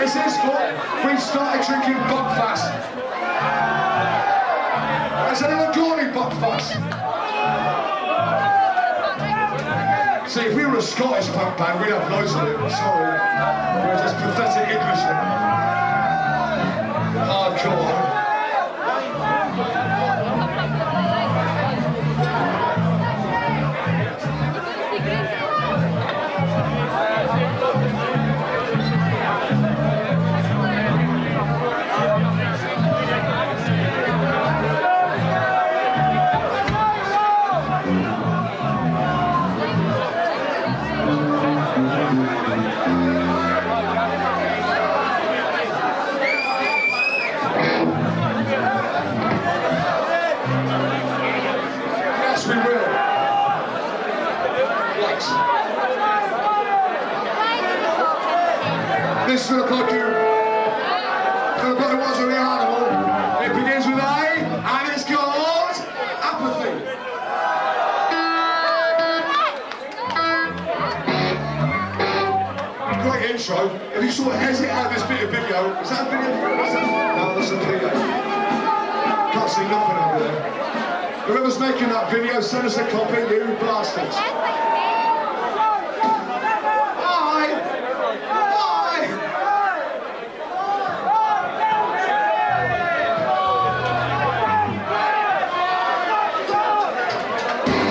It's his fault. We started drinking Buckfast. Has anyone got any Buckfast? See, if we were a Scottish punk band, we'd have loads of it. Sorry. We're just pathetic Englishmen. Hardcore. This look like you. The bottom was of the animal. It begins with A and it's called apathy. Great intro. If you sort of hesitate at this bit of video, is that a video? No, that's a video. Can't see nothing over there. Whoever's making that video, send us a copy, you bastards.